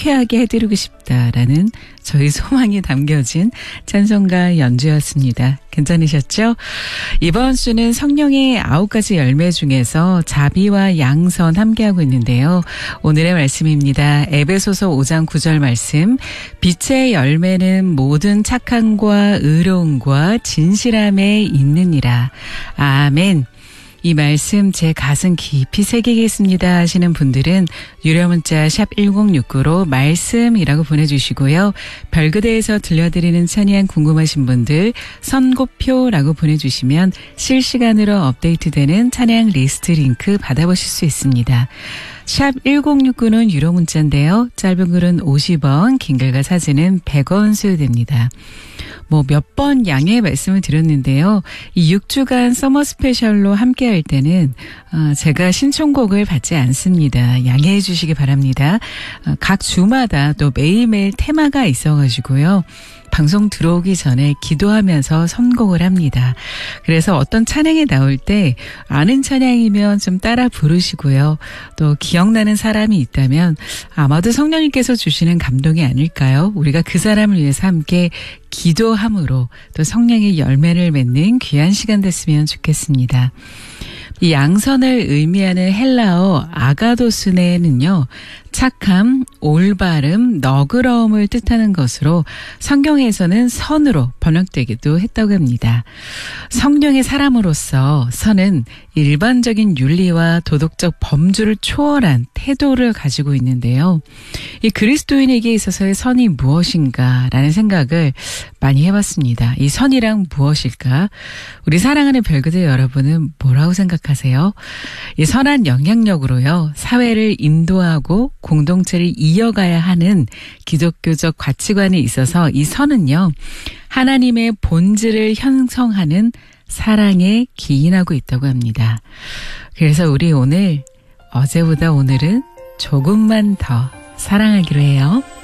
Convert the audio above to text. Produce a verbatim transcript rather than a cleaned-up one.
통쾌하게 해드리고 싶다라는 저희 소망이 담겨진 찬송가 연주였습니다. 괜찮으셨죠? 이번 주는 성령의 아홉 가지 열매 중에서 자비와 양선 함께하고 있는데요. 오늘의 말씀입니다. 에베소서 오 장 구 절 말씀. 빛의 열매는 모든 착함과 의로움과 진실함에 있느니라. 아멘. 이 말씀 제 가슴 깊이 새기겠습니다 하시는 분들은 유료 문자 샵 일공육구로 말씀이라고 보내주시고요. 별그대에서 들려드리는 찬양 궁금하신 분들 선고표라고 보내주시면 실시간으로 업데이트되는 찬양 리스트 링크 받아보실 수 있습니다. 샵 일공육구는 유료 문자인데요. 짧은 글은 오십 원, 긴 글과 사진은 백 원 소요됩니다. 뭐 몇 번 양해의 말씀을 드렸는데요. 이 육 주간 서머 스페셜로 함께 할 때는 어, 제가 신청곡을 받지 않습니다. 양해해 주시기 바랍니다. 어, 각 주마다 또 매일매일 테마가 있어가지고요. 방송 들어오기 전에 기도하면서 선곡을 합니다. 그래서 어떤 찬양이 나올 때 아는 찬양이면 좀 따라 부르시고요. 또 기억나는 사람이 있다면 아마도 성령님께서 주시는 감동이 아닐까요? 우리가 그 사람을 위해서 함께 기도함으로 또 성령의 열매를 맺는 귀한 시간 됐으면 좋겠습니다. 이 양선을 의미하는 헬라어 아가도스네는요. 착함, 올바름, 너그러움을 뜻하는 것으로 성경에서는 선으로 번역되기도 했다고 합니다. 성령의 사람으로서 선은 일반적인 윤리와 도덕적 범주를 초월한 태도를 가지고 있는데요. 이 그리스도인에게 있어서의 선이 무엇인가라는 생각을 많이 해봤습니다. 이 선이란 무엇일까? 우리 사랑하는 별그대 여러분은 뭐라고 생각하세요? 이 선한 영향력으로요. 사회를 인도하고 공동체를 이어가야 하는 기독교적 가치관에 있어서 이 선은요. 하나님의 본질을 형성하는 사랑에 기인하고 있다고 합니다. 그래서 우리 오늘 어제보다 오늘은 조금만 더 사랑하기로 해요.